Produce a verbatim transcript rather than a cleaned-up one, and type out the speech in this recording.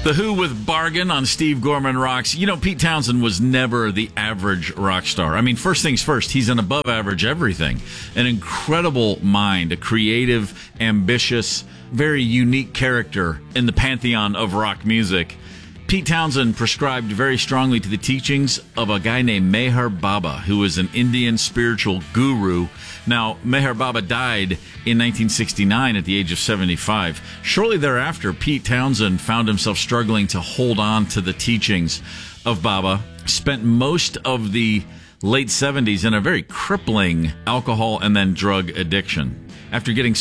The Who with Bargain on Steve Gorman Rocks. You know, Pete Townsend was never the average rock star. I mean, first things first, he's an above average everything. An incredible mind, a creative, ambitious, very unique character in the pantheon of rock music. Pete Townsend prescribed very strongly to the teachings of a guy named Meher Baba, who was an Indian spiritual guru. Now, Meher Baba died in nineteen sixty-nine at the age of seventy-five. Shortly thereafter, Pete Townsend found himself struggling to hold on to the teachings of Baba, spent most of the late seventies in a very crippling alcohol and then drug addiction. After getting